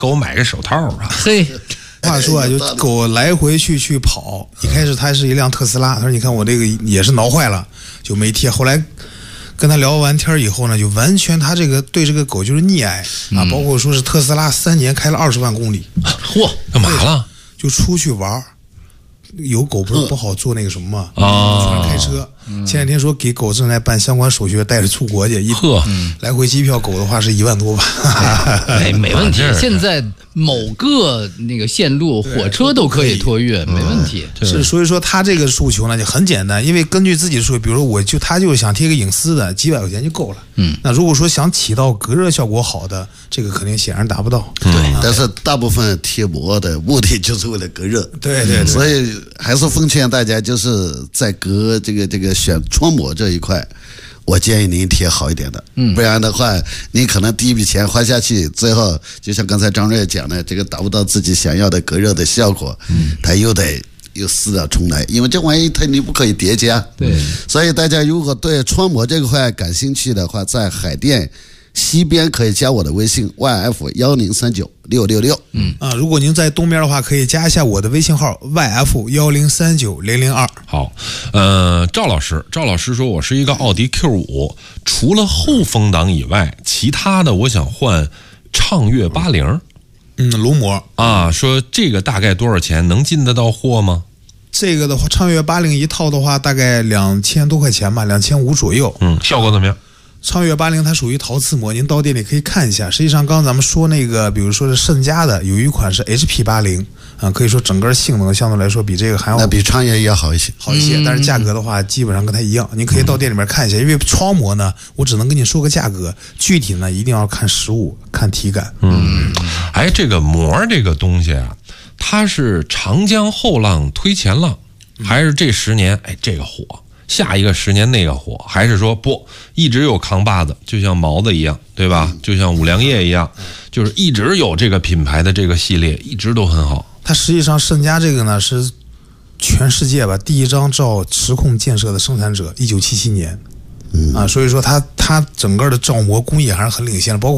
狗买个手套啊。 嘿， 话说啊，就狗来回去跑，一开始它是一辆特斯拉，他说你看我这个也是挠坏了，就没贴。后来跟他聊完天以后呢，就完全他这个对这个狗就是溺爱啊，包括说是特斯拉3年开了20万公里， 嚯， 干嘛了？ 就出去玩。有狗不是不好做那个什么吗？全开车。前两天说给狗正在办相关手续，带着出国去，来回机票狗的话是1万多吧。 哎，没问题。现在某个那个线路火车都可以托运，没问题。 是，所以说他这个诉求呢就很简单，因为根据自己的诉求，比如说他就想贴个隐私的，几百块钱就够了。那如果说想起到隔热效果好的，这个肯定显然达不到。 对，但是大部分贴膜的目的就是为了隔热。 对， 所以还是奉劝大家，就是在隔这个选窗膜这一块，我建议您贴好一点的，不然的话，您可能第一笔钱花下去，最后就像刚才张瑞讲的，这个达不到自己想要的隔热的效果，他又撕掉重来，因为这玩意你不可以叠加。 对，所以大家如果对窗膜这块感兴趣的话，在海淀西边可以加我的微信 YF10396666。 如果您在东边的话，可以加一下我的微信号 YF1039002。 好，赵老师说，我是一个奥迪 Q5，除了后风挡以外，其他的我想换畅越80。 龙膜啊，说这个大概多少钱？能进得到货吗？ 这个的话，畅越80一套的话，大概2000多块钱吧，2500左右。 效果怎么样？ 畅越80它属于陶瓷膜，您到店里可以看一下。实际上，刚刚咱们说那个，比如说是盛家的，有一款是 HP80啊，可以说整个性能相对来说比这个还要那比畅越也好一些， 但是价格的话基本上跟它一样。您可以到店里面看一下，因为窗膜呢，我只能跟你说个价格，具体呢一定要看实物、看体感。 这个膜这个东西啊，它是长江后浪推前浪，还是这10年这个火？下一个10年那个火，还是说不一直有扛把子，就像毛子一样，对吧？就像五粮液一样，就是一直有这个品牌的这个系列，一直都很好。 它实际上盛家这个呢是全世界吧第一张造磁控建设的生产者，1977年。所以说它整个的造膜工艺还是很领先的，包括